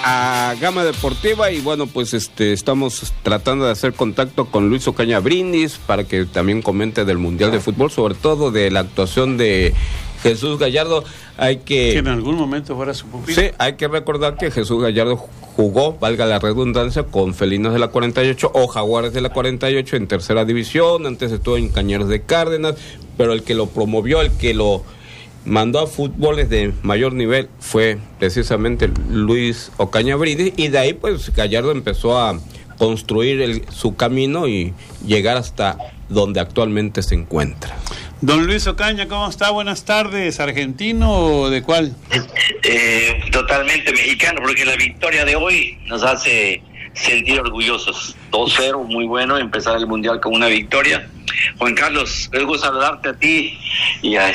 a Gama Deportiva y bueno, pues estamos tratando de hacer contacto con Luis Ocaña Brindis para que también comente del Mundial de Fútbol, sobre todo de la actuación de Jesús Gallardo. Que en algún momento fuera su pupilo. Sí, hay que recordar que Jesús Gallardo jugó, valga la redundancia, con Felinos de la 48 o Jaguares de la 48 en tercera división, antes estuvo en Cañeros de Cárdenas, pero el que lo promovió, el que lo mandó a fútboles de mayor nivel fue precisamente Luis Ocaña Brindis, y de ahí pues Gallardo empezó a construir su camino y llegar hasta donde actualmente se encuentra. Don Luis Ocaña, ¿cómo está? Buenas tardes. ¿Argentino o de cuál? Totalmente mexicano, porque la victoria de hoy nos hace sentir orgullosos. 2-0, muy bueno, empezar el Mundial con una victoria. Juan Carlos, es gusto saludarte a ti y a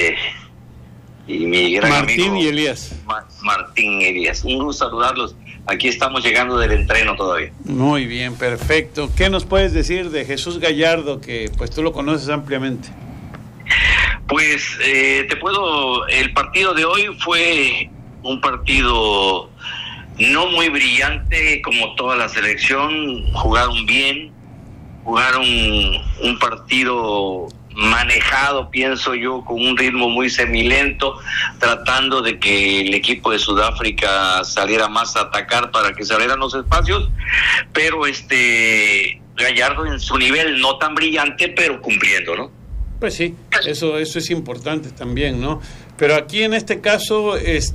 y mi gran Martín amigo y Elías. Martín y Elías. Un gusto saludarlos. Aquí estamos llegando del entreno todavía. Muy bien, perfecto. ¿Qué nos puedes decir de Jesús Gallardo, que pues tú lo conoces ampliamente? Pues el partido de hoy fue un partido no muy brillante como toda la selección. Jugaron bien, jugaron un partido manejado, pienso yo, con un ritmo muy semilento, tratando de que el equipo de Sudáfrica saliera más a atacar para que salieran los espacios, pero Gallardo en su nivel no tan brillante, pero cumpliendo, ¿no? Pues sí, eso es importante también, ¿no? Pero aquí en este caso,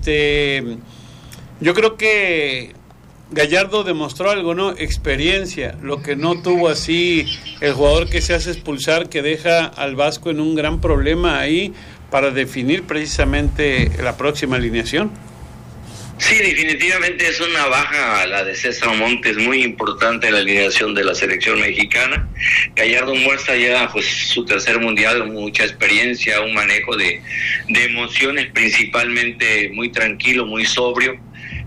yo creo que Gallardo demostró algo, ¿no? Experiencia, lo que no tuvo así el jugador que se hace expulsar, que deja al Vasco en un gran problema ahí para definir precisamente la próxima alineación. Sí, definitivamente es una baja la de César Montes, muy importante en la alineación de la selección mexicana. Gallardo muestra ya pues su tercer mundial, mucha experiencia, un manejo de emociones, principalmente muy tranquilo, muy sobrio,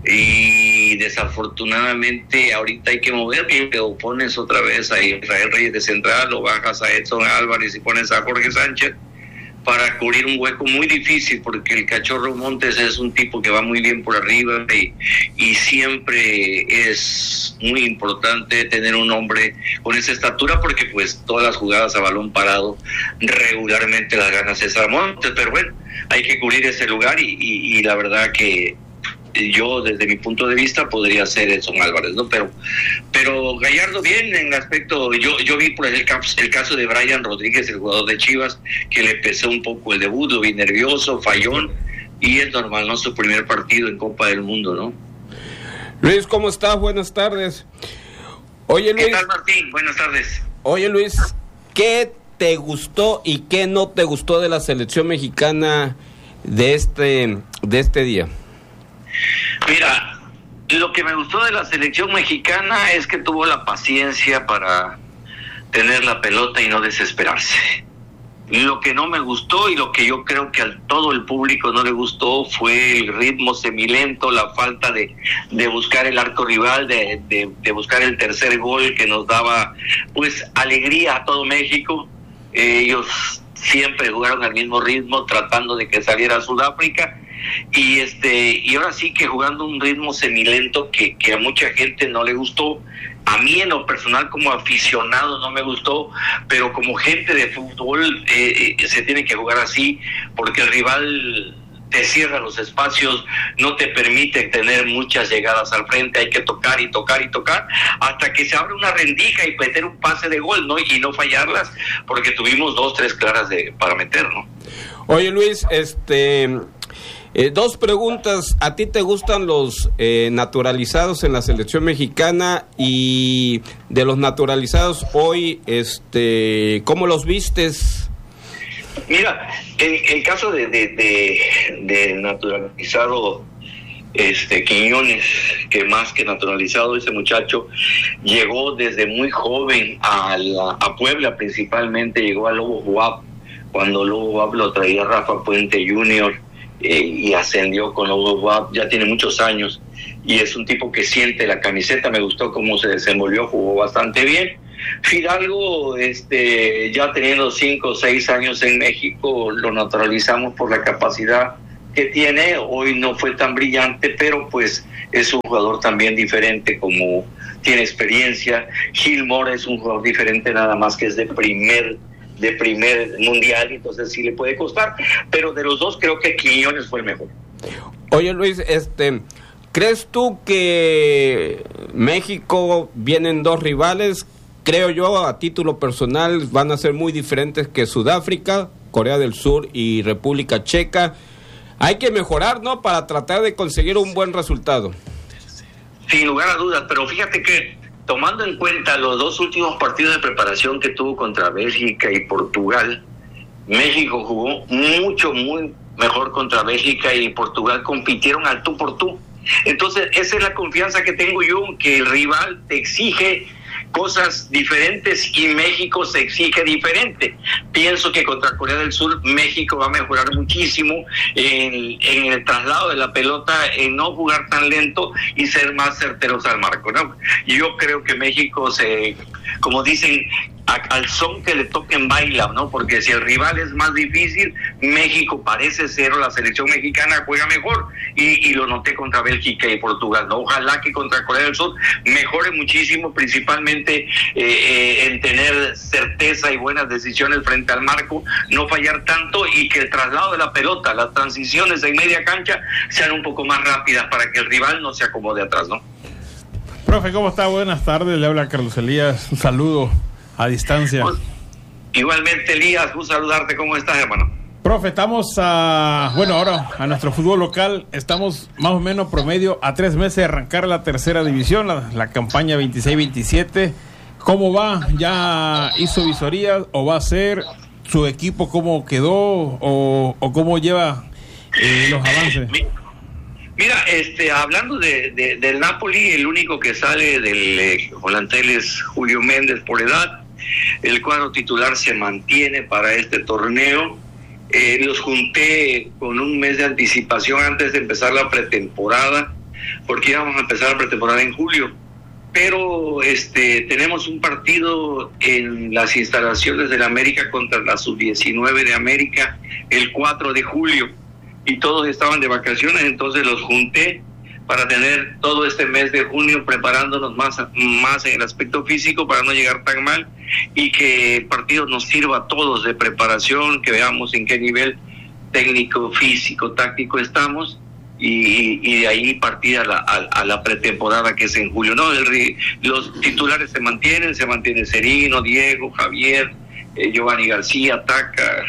y desafortunadamente ahorita hay que moverlo, o pones otra vez a Israel Reyes de central, o bajas a Edson Álvarez y pones a Jorge Sánchez para cubrir un hueco muy difícil, porque el Cachorro Montes es un tipo que va muy bien por arriba y siempre es muy importante tener un hombre con esa estatura, porque pues todas las jugadas a balón parado regularmente las gana César Montes, pero bueno, hay que cubrir ese lugar y la verdad que yo desde mi punto de vista podría ser Edson Álvarez, ¿no? Pero Gallardo bien en el aspecto. Yo vi por el caso de Brian Rodríguez, el jugador de Chivas, que le pesó un poco el debut, lo vi nervioso, fallón, y es normal, ¿no? Su primer partido en Copa del Mundo, ¿no? Luis, ¿cómo estás? Buenas tardes. Oye, Luis. ¿Qué tal, Martín? Buenas tardes. Oye, Luis, ¿qué te gustó y qué no te gustó de la selección mexicana de este día? Mira, lo que me gustó de la selección mexicana es que tuvo la paciencia para tener la pelota y no desesperarse. Lo que no me gustó y lo que yo creo que a todo el público no le gustó fue el ritmo semilento, la falta de buscar el arco rival, de buscar el tercer gol que nos daba pues alegría a todo México. Ellos siempre jugaron al mismo ritmo, tratando de que saliera Sudáfrica. Y ahora sí que jugando un ritmo semilento que a mucha gente no le gustó. A mí en lo personal como aficionado no me gustó, pero como gente de fútbol se tiene que jugar así, porque el rival te cierra los espacios, no te permite tener muchas llegadas al frente, hay que tocar y tocar y tocar hasta que se abre una rendija y meter un pase de gol, ¿no? Y no fallarlas, porque tuvimos 2-3 claras para meter, ¿no? Oye, Luis, dos preguntas. ¿A ti te gustan los naturalizados en la selección mexicana? Y de los naturalizados hoy, ¿cómo los vistes? Mira, el caso de naturalizado Quiñones, que más que naturalizado, ese muchacho llegó desde muy joven a Puebla, principalmente llegó a Lobo Guap, cuando Lobo Guap lo traía Rafa Puente Jr., y ascendió con Lobo Guap. Ya tiene muchos años y es un tipo que siente la camiseta. Me gustó cómo se desenvolvió, jugó bastante bien. Fidalgo, ya teniendo 5 o 6 años en México, lo naturalizamos por la capacidad que tiene. Hoy no fue tan brillante, pero pues es un jugador también diferente, como tiene experiencia. Gilmore es un jugador diferente, nada más que es de primer mundial, entonces sí le puede costar, pero de los dos creo que Quiñones fue el mejor. Oye, Luis, ¿crees tú que México vienen dos rivales? Creo yo, a título personal, van a ser muy diferentes que Sudáfrica, Corea del Sur y República Checa. Hay que mejorar, ¿no?, para tratar de conseguir un buen resultado. Sin lugar a dudas, pero fíjate que tomando en cuenta los dos últimos partidos de preparación que tuvo contra Bélgica y Portugal, México jugó muy mejor contra Bélgica, y Portugal compitieron al tú por tú. Entonces, esa es la confianza que tengo yo, que el rival te exige cosas diferentes y México se exige diferente. Pienso que contra Corea del Sur México va a mejorar muchísimo en el traslado de la pelota, en no jugar tan lento y ser más certeros al marco, ¿no? Yo creo que México como dicen, al son que le toquen baila, ¿no? Porque si el rival es más difícil, México parece ser, o la selección mexicana juega mejor, y lo noté contra Bélgica y Portugal, ¿no? Ojalá que contra Corea del Sur mejore muchísimo, principalmente en tener certeza y buenas decisiones frente al marco, no fallar tanto, y que el traslado de la pelota, las transiciones en media cancha sean un poco más rápidas para que el rival no se acomode atrás, ¿no? Profe, ¿cómo está? Buenas tardes, le habla Carlos Elías, un saludo a distancia. Igualmente, Elías, un saludarte. ¿Cómo estás, hermano? Profe, estamos ahora a nuestro fútbol local, estamos más o menos promedio a 3 meses de arrancar la tercera división, la campaña 26-27. ¿Cómo va? ¿Ya hizo visorías o va a ser su equipo? ¿Cómo quedó o cómo lleva los avances? Mira, hablando del Napoli, el único que sale del volantel es Julio Méndez por edad. El cuadro titular se mantiene para este torneo. Los junté con un mes de anticipación antes de empezar la pretemporada, porque íbamos a empezar la pretemporada en julio. Pero tenemos un partido en las instalaciones del América contra la Sub-19 de América el 4 de julio. Y todos estaban de vacaciones, entonces los junté para tener todo este mes de junio preparándonos más en el aspecto físico para no llegar tan mal, y que el partido nos sirva a todos de preparación, que veamos en qué nivel técnico, físico, táctico estamos, y de ahí partir a la pretemporada, que es en julio. No, los titulares se mantiene Serino, Diego, Javier, Giovanni García, Taca,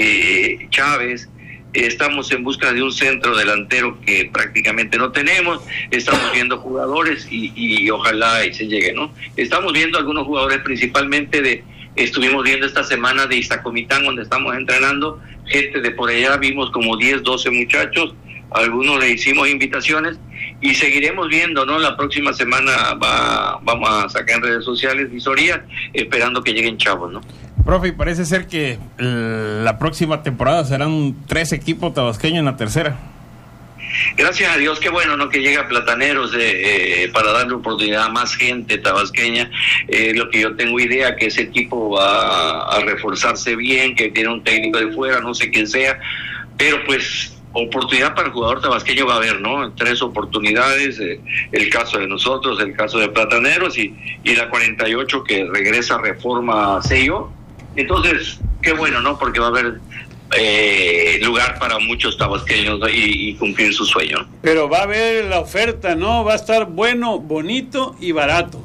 Chávez. Estamos en busca de un centro delantero que prácticamente no tenemos. Estamos viendo jugadores y ojalá y se llegue, ¿no? Estamos viendo algunos jugadores, principalmente estuvimos viendo esta semana de Iztacomitán, donde estamos entrenando gente de por allá. Vimos como 10, 12 muchachos, algunos le hicimos invitaciones y seguiremos viendo, ¿no? La próxima semana vamos a sacar en redes sociales visorías, esperando que lleguen chavos, ¿no? Profe, parece ser que la próxima temporada serán 3 equipos tabasqueños en la tercera. Gracias a Dios, qué bueno, ¿no? Que llega Plataneros para darle oportunidad a más gente tabasqueña. Lo que yo tengo idea, que ese equipo va a reforzarse bien, que tiene un técnico de fuera, no sé quién sea, pero pues oportunidad para el jugador tabasqueño va a haber, ¿no? 3 oportunidades, el caso de nosotros, el caso de Plataneros y la 48 que regresa a Reforma Sello. Entonces, qué bueno, ¿no? Porque va a haber lugar para muchos tabasqueños, ¿no? y cumplir su sueño. Pero va a haber la oferta, ¿no? Va a estar bueno, bonito y barato.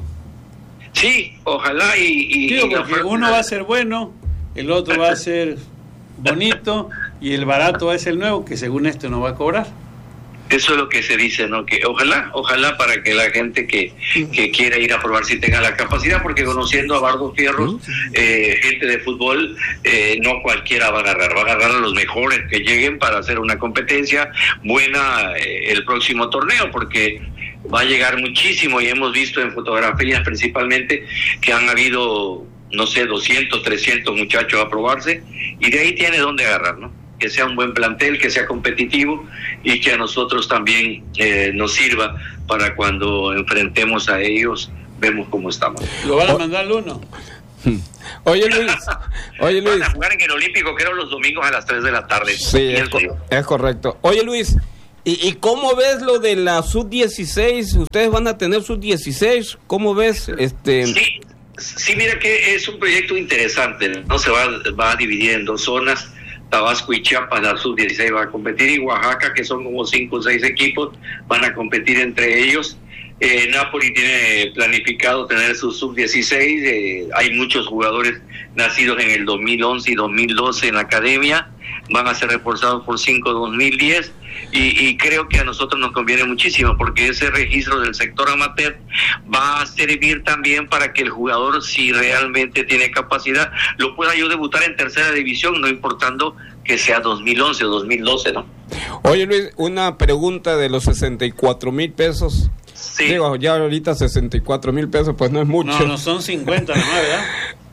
Sí, ojalá y porque uno va a ser bueno, el otro va a ser bonito y el barato va a ser el nuevo, que según esto no va a cobrar. Eso es lo que se dice, ¿no? Que ojalá para que la gente que quiera ir a probar si tenga la capacidad, porque conociendo a Bardo Fierros, gente de fútbol, no cualquiera va a agarrar a los mejores que lleguen para hacer una competencia buena el próximo torneo, porque va a llegar muchísimo, y hemos visto en fotografías principalmente que han habido, no sé, 200, 300 muchachos a probarse, y de ahí tiene donde agarrar, ¿no? Que sea un buen plantel, que sea competitivo y que a nosotros también nos sirva para cuando enfrentemos a ellos, vemos cómo estamos. ¿Lo van a mandar al 1? Oye Luis. Van a jugar en el Olímpico, creo, los domingos a las 3 de la tarde. Sí, es correcto. Oye Luis, ¿y cómo ves lo de la sub-16? ¿Ustedes van a tener sub-16? ¿Cómo ves? Sí, mira que es un proyecto interesante, ¿no? Se va a dividir en 2 zonas. Tabasco y Chiapas, la sub-16 va a competir, y Oaxaca, que son como 5 o 6 equipos, van a competir entre ellos. Napoli tiene planificado tener su sub-16, hay muchos jugadores nacidos en el 2011 y 2012 en la academia, van a ser reforzados por 5 2010, y creo que a nosotros nos conviene muchísimo, porque ese registro del sector amateur va a servir también para que el jugador, si realmente tiene capacidad, lo pueda yo debutar en tercera división, no importando que sea 2011 o 2012, ¿no? Oye Luis, una pregunta de los 64,000 pesos. Sí. Digo, ya ahorita 64,000 pesos, pues no es mucho. No son 50 nomás, ¿verdad?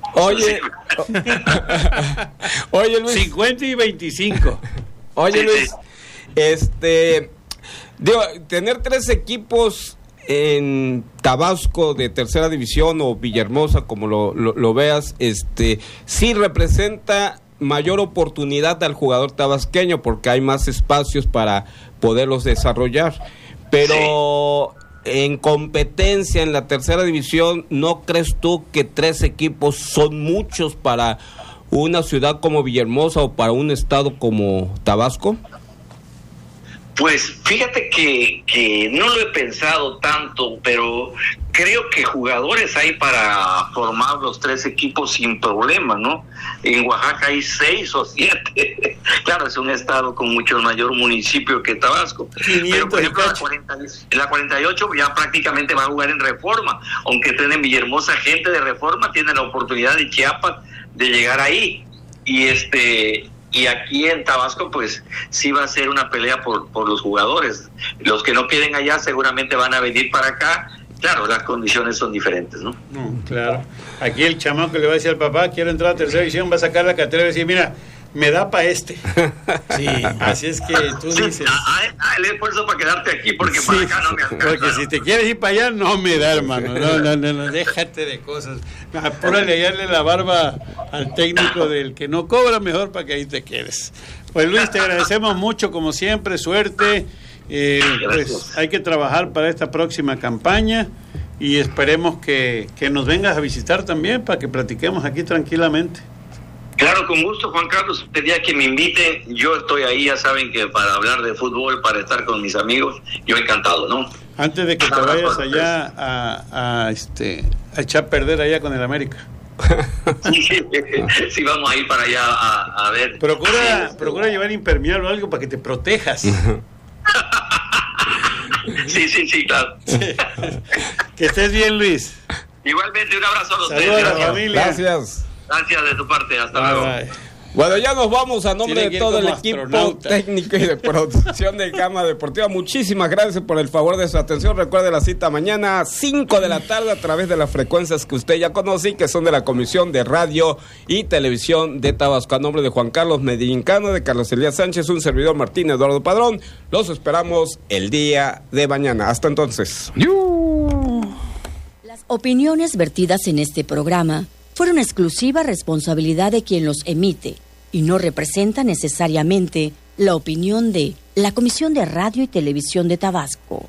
Oye Luis. 50 y 25. Oye Luis, digo, tener 3 equipos en Tabasco de tercera división o Villahermosa, como lo veas, sí representa mayor oportunidad al jugador tabasqueño porque hay más espacios para poderlos desarrollar. Pero en competencia en la tercera división, ¿no crees tú que 3 equipos son muchos para una ciudad como Villahermosa o para un estado como Tabasco? Pues fíjate que no lo he pensado tanto, pero creo que jugadores hay para formar los 3 equipos sin problema, ¿no? En Oaxaca hay 6 o 7. Claro, es un estado con mucho mayor municipio que Tabasco. Pero, por ejemplo, la 48 ya prácticamente va a jugar en Reforma. Aunque estén en Villahermosa, gente de Reforma tiene la oportunidad de Chiapas de llegar ahí. Y aquí en Tabasco, pues sí va a ser una pelea por los jugadores. Los que no queden allá seguramente van a venir para acá. Claro, las condiciones son diferentes, ¿no? Claro. Aquí el chamaco le va a decir al papá, quiero entrar a tercera división, va a sacar la cartera y va a decir, mira, me da para Sí, así es que tú dices... el esfuerzo para quedarte aquí, porque para acá no me alcanza. Porque si te quieres ir para allá, no me da, hermano. No, déjate de cosas. Apúrale a darle la barba al técnico del que no cobra, mejor para que ahí te quedes. Pues Luis, te agradecemos mucho, como siempre, suerte. Pues hay que trabajar para esta próxima campaña y esperemos que nos vengas a visitar también para que platiquemos aquí tranquilamente. Claro, con gusto, Juan Carlos. El día que me inviten, yo estoy ahí, ya saben que para hablar de fútbol, para estar con mis amigos, yo encantado, ¿no? Antes de que te vayas allá a echar a perder allá con el América. Sí, vamos a ir para allá a ver. Procura llevar impermeable o algo para que te protejas. Sí, claro. Sí. Que estés bien, Luis. Igualmente, un abrazo a los tres. Saludos a la familia. Gracias de tu parte, hasta luego. Bye. Bueno, ya nos vamos a nombre de todo el equipo técnico y de producción de Gama Deportiva. Muchísimas gracias por el favor de su atención. Recuerde la cita mañana 5 de la tarde a través de las frecuencias que usted ya conoce y que son de la Comisión de Radio y Televisión de Tabasco. A nombre de Juan Carlos Medincano, de Carlos Elías Sánchez, un servidor Martín Eduardo Padrón. Los esperamos el día de mañana. Hasta entonces. Las opiniones vertidas en este programa fueron exclusiva responsabilidad de quien los emite y no representa necesariamente la opinión de la Comisión de Radio y Televisión de Tabasco.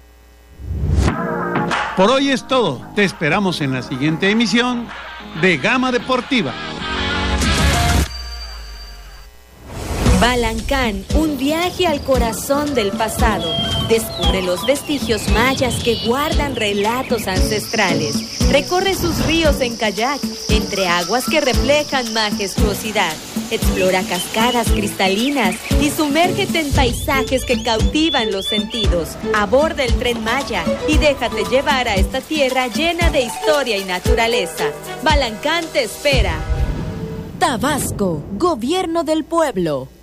Por hoy es todo. Te esperamos en la siguiente emisión de Gama Deportiva. Balancán, un viaje al corazón del pasado. Descubre los vestigios mayas que guardan relatos ancestrales. Recorre sus ríos en kayak, entre aguas que reflejan majestuosidad. Explora cascadas cristalinas y sumérgete en paisajes que cautivan los sentidos. Aborda el Tren Maya y déjate llevar a esta tierra llena de historia y naturaleza. Balancán te espera. Tabasco, Gobierno del Pueblo.